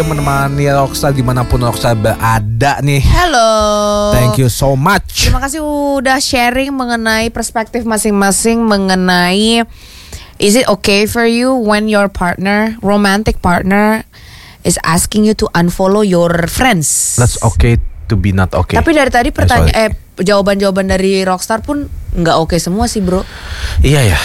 menemani Rockstar dimanapun Rockstar berada nih. Halo. Thank you so much. Terima kasih udah sharing mengenai perspektif masing-masing mengenai is it okay for you when your partner, romantic partner is asking you to unfollow your friends? That's okay to be not okay. Tapi dari tadi jawaban-jawaban dari Rockstar pun nggak oke semua sih bro. Iya ya.